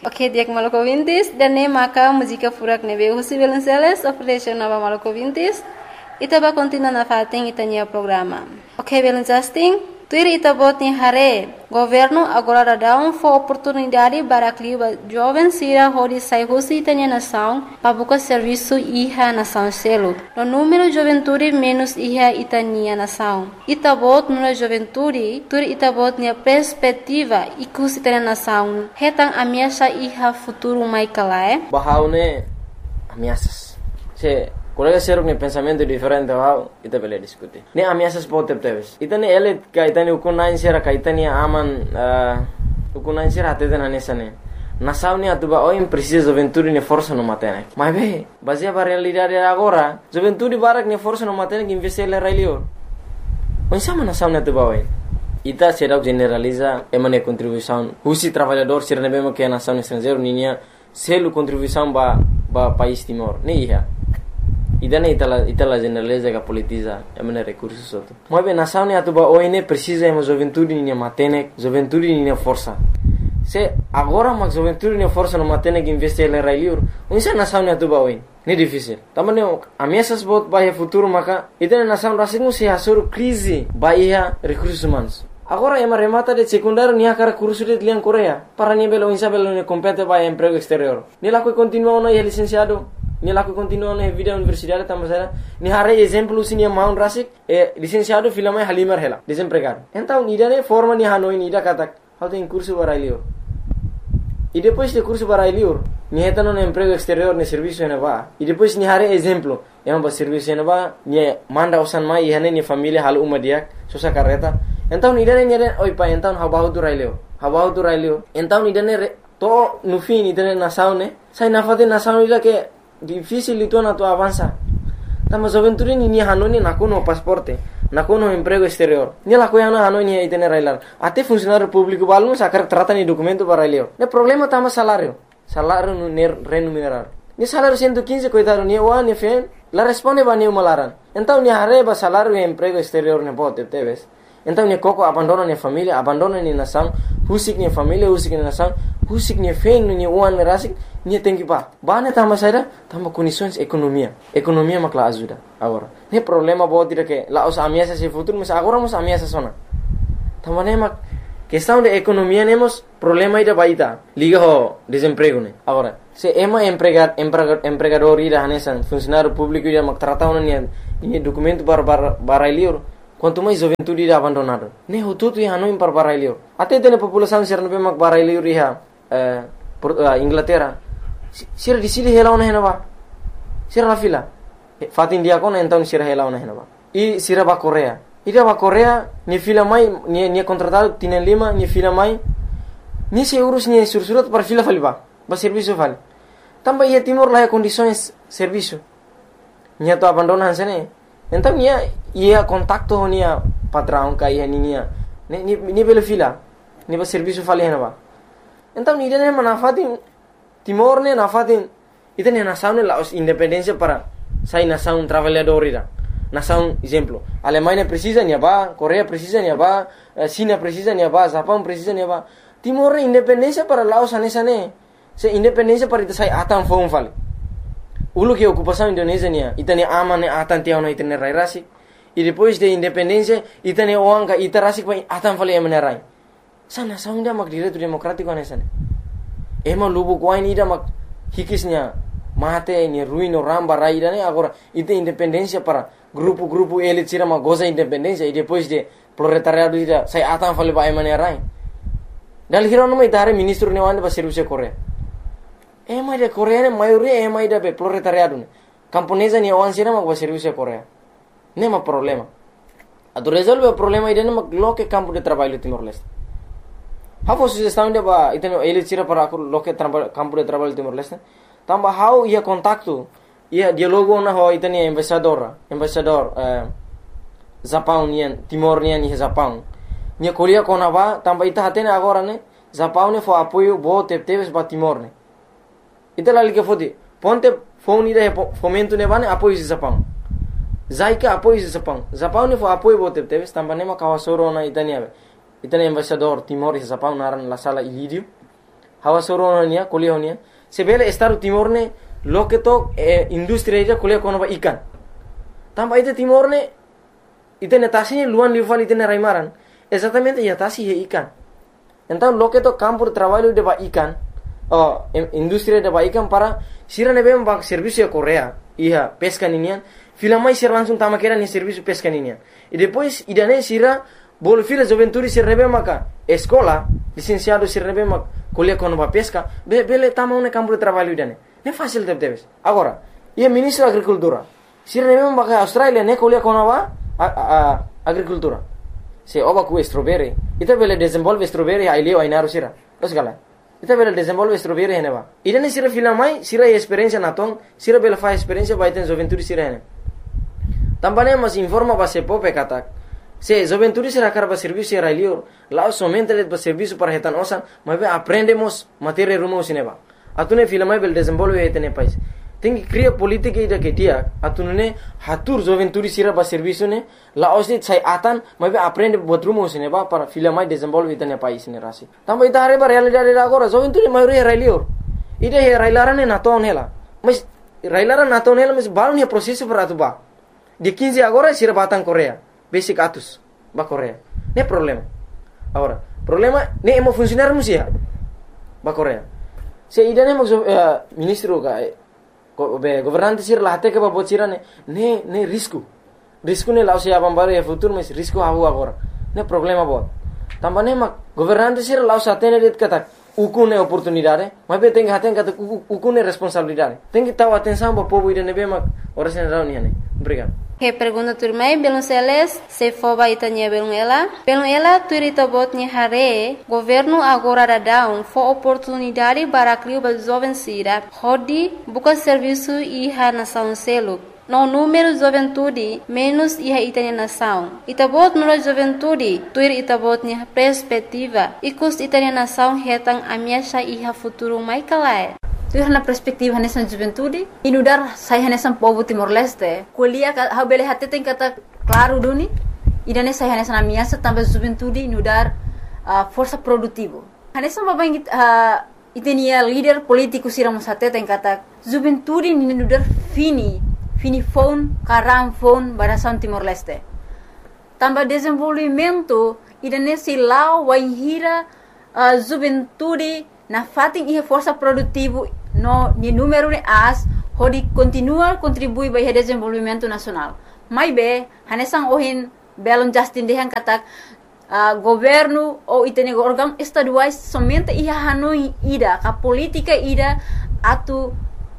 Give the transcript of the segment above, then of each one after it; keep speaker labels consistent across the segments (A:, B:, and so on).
A: Ok, dia que maluco vintis, dan ne maka música furak nebe husi Velenceles, operation nova maluco vintis, itaba continua na fating itanya programa. Ok, Velenceles, tuir itabot ni hare, governo agora dá oportunidade para que jovens sira hodi sai husi itanya nação, para buscar serviço iha nação selo. No número de juventude menos iha itanya nação. Itabot no juventude, tuir itabot ni perspectiva ikus itanya nação. Hetang ameaça iha futuro mai kalae.
B: Bahaune ameaças. Colega seruk ne pensamento diferente wow ita bele diskuti. Ne ameaças pode teves. Ita ne ele ka ita ne ukunain sera ka ita ne aman ukunain sera até na nessa ne. Nação ne atuba oi precisa juventude ne força no matene. Mas be, baseia para realidade agora, juventude barak ne força no matene que investir le railio. Onsama nação ne atuba oi. Ita será generaliza emane contribuição. Husi trabalhador sera ne bema que nação estrangeiro ninia selo contribuição ba país Timor. Ne ia. Idana itala generaliza que politiza emane recursos outro. Mas bem nação ne atuba oi ne precisa ema juventude ne matene, juventude ne força. Se agora mas juventude ne força no matene que investir le railio, onsa nação ne atuba oi. Ne difícil. Tamane ameaças bot bahia futuro maka idana nação rasingu se hasur crise bahia recursos humanos. Agora ema remata de secundário nia cara curso de lian Coreia. Para ni belo insa belo ne compete bahia emprego exterior. Ni la que continua no é licenciado. Ni la que continua na vida universidade tamasera ni hare exemplo sinia maun rasik licenciado filama halimar hela desempregado então idane forma ni hanoi ni da katak how tem curso barailio e depois de curso barailio ni hetano no emprego exterior ne serviço ena ba e depois ni hare exemplo ema ba serviço ena ba ni manda osan mai hane ni família hal umadiak sosa carreta então idane ni oi pa então habahu tu railio então idane to no fim idane nação ne sai nafate nação ila que difícil itu na tu avança. Tama juventude ni hanoni nakuno pasporte, nakuno emprego exterior. Ni la coia na hanoni itene railar. Até funcionário público balmo sacar trata ni documento para railio. Ne problema tama salário no remunerar. Ni salário 115 coitado ni wa ni fen, la responde ba ni malaran. Então ni arreba salário e emprego exterior ne bote teves. Então ni koko abandona ni família, abandona ni nação, husik ni família, husik ni nação, husik ni fen ni uan rasik. Ni tem que ba tama saída tama condições economia makla ajuda agora ne problema bo tira que lá os ameaças se futuro mas agora os ameaças sona tama ne mak questão de economia nemos problema ida baita liga ho desemprego ne agora se ema empregador ida hanesan funcionário público ida mak trata ni documento para lior quanto mais juventude ida abandonado ne ho tudo ia não para lior até tem população ser no mak para lior ia Inglaterra sira di sili hela ona henaba sira la fila fat India kon então sira hela ona henaba e sira ba Korea ni fila mai ni contratado tienen lima ni fila mai ni seguros ni sursurat para fila faliba ba serviço fal tamba ia Timor la condições serviço ni to abandonan sene então ia contacto ni patrão ka ia ni belo fila ni ba serviço fal henaba então ni dene manafatin Timor ne nafatin itene nação ne la independência para sai nação trabalhador ira nação exemplo Alemanha precisa ni ba Coreia precisa ni ba China precisa ni ba Japão precisa ni ba Timor independência para Laos anesane se independência para ita sai atan fon fale ulu que ocupação Indonésia ni itene amane atan tiao na itene rairasi e depois de independência itene oanga itarasi pa atan fale emenerai sa nação dia mak direito democrático anesane ema lubu kuain ida mak hikisnya mate ni ruino ramba raida ne agora ite independência para grupo elite tira mak goza independência e depois de proletariado ida sai atan fale ba emane rai dal hirono mai tare ministro ne wande ba serviço Coreia ema de Coreia ne maioria ema ida be proletariado ne camponesa ni wan sira mak ba serviço Coreia nema problema atu resolve o problema ida ne mak loke campo de trabalho Timor-Leste. How sugestão de ba iteno ele tira para loke campo de trabalho Timor-Leste. Tamba how ia contacto ia dialogo na ho iteni embaixador Japão nian Timor nian ni Japão. Nia Coreia kona ba tamba ita hatene agora ne Japão ne fo apoio bo teves ba Timor ne. Ita la liga fodi ponte phone ida fomento ne bane apoio Japão. Zaika apoio Japão ne fo apoio bo teves tamba ne ma kawasoro na itani ave. Itani embaixador Timor e Japão naran la sala Ilírio hawa soronia kuliah sebele Estado Timor ne loke to industri ida kuliah kono ba ikan tamba ite Timor ne ite netasi luan lival ite raimaran exatamente ya tasi he ikan então loke to campo de trabalho de ba ikan industri de ba ikan para sira nebe ba serviço Korea ia pesca ninian filamai sira langsung tama kera ni serviço pesca ninian e depois idane sira bol fila juventude sira nebe maka escola licenciado sira nebe mak kuliah kono ba pesca bele tama un campo de trabalho idane ne fácil debes agora ia ministro agricultura sira nebe maka Australia ne kuliah kono ba agricultura se oba ku strawberry ita bele desenvolve strawberry ai leo ai naru sira os gala ita bele desenvolve strawberry heneba idane sira filamai sira experiência naton sira bele fa experiência ba iten juventude sira hene tambane mas informa ba se pope katak se juventude sira karba serviço era leo lá somente le ba serviço para hetan osan mas aprendemos matéria rumo sineba atune filamai bele desenvolve hetene país tem cria política ida que dia atunune hatur juventude sira ba serviço ne la osni sai atan mas aprende botrumo sineba para filamai desenvolve hetene país ne rasi tamba ida hare ba realidade agora juventude maioria era leo ida he railarane naton hela mas railaran naton hela mas balon he processo para atuba de 15 agora sira batang Korea basic atus ba Korea ne problema agora problema ne emo funcionar musia ba Korea se ida ne ministro ga governante sir la hate ke ba bocira ne risco ne la sia bambare e futuro mas risco hawo agora ne problema bot tambane ma governante sir la sa tene det kata ukune oportunidade mas be tem haten kata ukune responsabilidade tem que taw atenção ba povo ida ne be ma ora sen rauni ne obrigado.
A: Que pergunta turmai belum seles se foba itanya belum ela turita botnya hare governo agora dadão fo oportunidade para criar ba jovem sira hodi buka serviço iha nação selo no número juventude menos iha itanya nação itabot no juventude tuir itabotnya perspectiva ikus itanya nação hetang amiasha iha futuro mai kalai. Tuh na perspektif hanesan juventude inudar sai hanesan povo Timor-Leste kuliah ha bele hatte tem kata claro duni idane sai hanesan amiasa tambah juventude inudar força produtivo hanesan baba itenia líder político sira musate tem kata juventude inudar fini phone karam phone barasan Timor-Leste tambah desenvolvimento idane silau waihira juventude na fating ihe força produtivo no ni número de as hodi continua contribui ba ihe desenvolvimento nacional mai be hanesang ohin belon justin dehan katak governo ou itene órgão estaduais somente iha hanoi ida ka política ida atu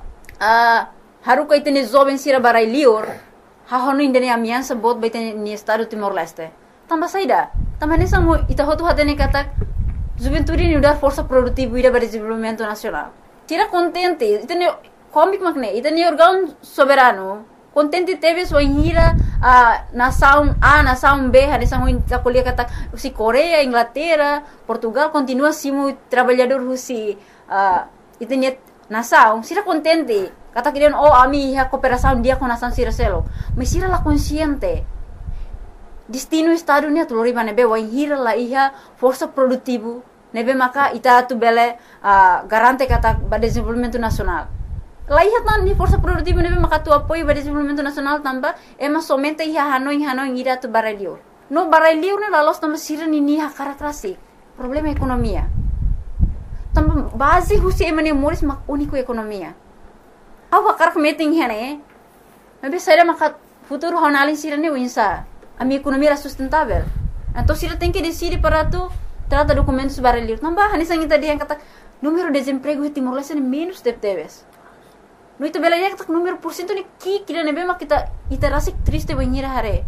A: haruka itene jovem sira barai lior ha honu indene amiansa bot ba itene ni estado Timor-Leste tamba saida tamba hanesang ita hotu hatene katak juventude ni udar força produtiva ida para desenvolvimento nacional. Tira contente, itene comic magne, itene órgão soberano. Contente teve sua hira nação A, nação B, hanesan ita kuliah kata si Korea, Inglaterra, Portugal continua simu trabalhador husi itene nação, sira contente. Kata kirian ami ha cooperação dia com nação sira selo. Mas sira la consciente. Destino estado ni atulori nebe wa hira la iha força produtivo nebe maka ita tu bele garante kata ba desenvolvimento nacional la iha tan ni força produtivo nebe maka tu apoio ba desenvolvimento nacional tamba ema somente iha hanoi ira tu barelio no barelio ne la los tamba sira ni ha karatrasi problema ekonomia tamba base husi emane moris mak unico ekonomia awa karak meeting hene nebe saira maka futuro honalin sira ne winsa a minha economia era sustentável. Então, se ela tem que decidir para tu trata documentos barulhos, não vai. Hanisang ita dia kata número de desemprego em Timor-Leste é menos de teves. No itu bela dia kata número porcento ni kira nebe mak kita rasa triste banhir hare.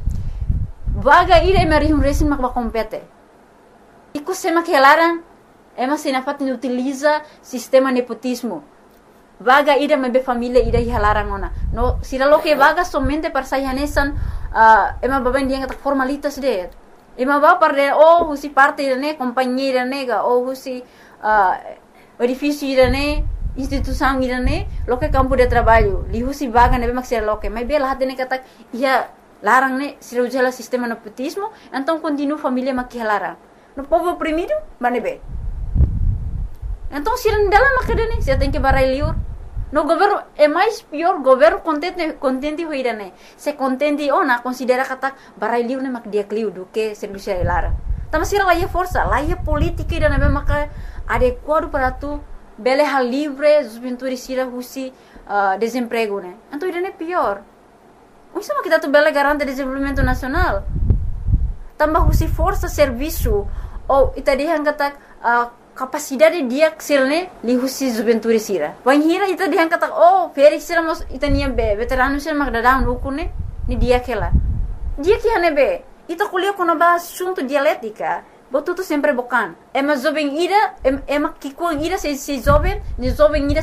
A: Vaga ira emarihum resin mak bakompete. Iku sema kelaran ema sinafat ni utiliza sistema nepotismo. Vaga ida mebe família ida hilaran ona. No sira lo que vaga somente para sai hanesan ema baban dia kata formalitas de. Ema ba par de husi parte ne companhia nega husi edifício ne instituição ne lo que campo de trabalho. Li husi vaga nebe mak sira lo que. Mas bela hatene kata ia larang ne sira ujala sistema nepotismo, então continua família mak hilaran. No povo oprimido, manebe.
C: Então, se não dela macadane, você tem que barai liur. No governo é mais pior, governo contente hoira né. Se contente ona considera kata barai liur né mak dia kliu do que serviço lara. Tama sira lá força, lá política ida né maka adequado para tu bele hal livre, juventude sira husi desemprego né. Então ida né pior. Isso mak kita tu bele garante desenvolvimento nacional. Tambah husi força serviço ou ita dia kata capacidade dia sirne li husi juventude sira. Wan hira ita dia kata feri sira mos ita nia be veterano sira mak dadang ukune ni dia kela. Dia que hane be ita kuliah kono ba assunto dialética. Botu tu sempre bokan. Ema jovem ira ema kikuang ira se jovem, ni jovem ira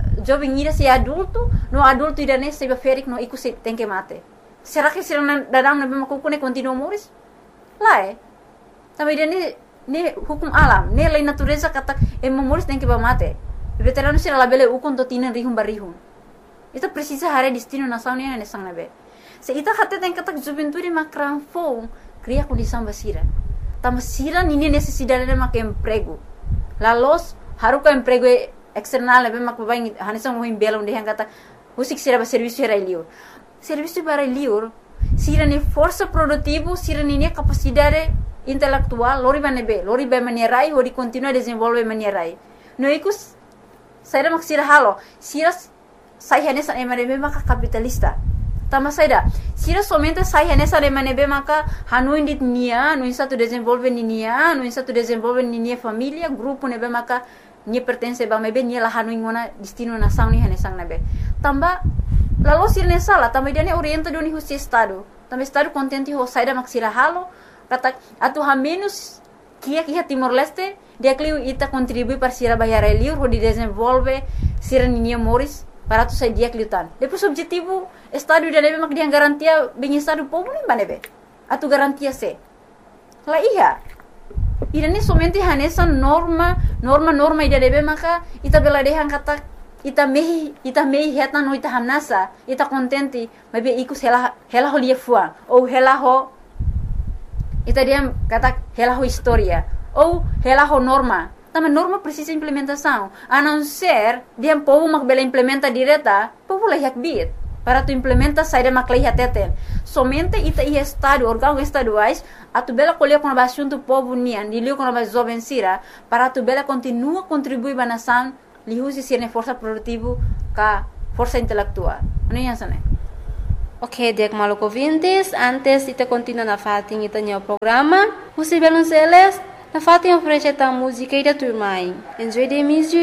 C: se adulto, no adulto ira ne se ferik no iku se tem que mate. Será que sira dadang na be makukune continua moris? Lá também ne hukum alam, ne lei natureza kata moris tem que mate. Veterano sira labele ukon to tinan rihum barihum. Itu precisa hare destino nação ne sang nabe. Se ita kata tem kata juventude makran fo cria condição basira. Tama sira nini necessidade de mak emprego. Lalos haruka emprego external nabe mak babain hanisang mo himbela onde hang kata usik sira ba serviço era liur. Serviço para liur sira ni força produtivo, sira ni capacidade intelectual, lori ba manierai, hori continua desenvolve manierai. No ikus saira mak sira halo, sira sai hanesa emanebe maka capitalista. Tama saida, sira somente sai hanesa emanebe maka hanuin dit nia, no insa tu desenvolve nia, no insa tu desenvolve nia família, grupo nebe maka ni pertence ba mebe ni la hanuin ngona destino nação ni hanesang nebe. Tamba lalu sira ne sala, tamba dia ne orienta do ni husi estado. Tamba estado contente ho saida mak sira halo, kata atu ha menos kia Timor-Leste, dia kliu ita contribui para sira bayar liur ho di desenvolve sira nia moris para tu sai dia kliutan. Depois objetivo estado dia nebe mak dia garantia bem estado povo nem banebe. Atu garantia se. La iya. Ida ni somente hanesa norma ida nebe maka ita bela dehan kata ita mehi heta no ita hamnasa ita contente mebe ikus hela ho lia fuang ou hela ho ita dia kata hela ho historia ou hela ho norma. Tama norma precisa implementação. A não ser dia povo mak bela implementa direta, povo lah yak bit. Para tu implementa saída mak lah teten. Somente ita ia estado, órgão estaduais, a tu bela colher com a assunto povo nian, dilio com a jovem sira, para tu bela continua contribuir ba nação, li usi sirne força produtivo ka força intelectual. Ano yan sana?
A: Ok, dek maluco vintes, antes ita continua na fatin ita nyo programa, usi belon seles, na fatin oferece ta música ida turmai. Enjoy the music.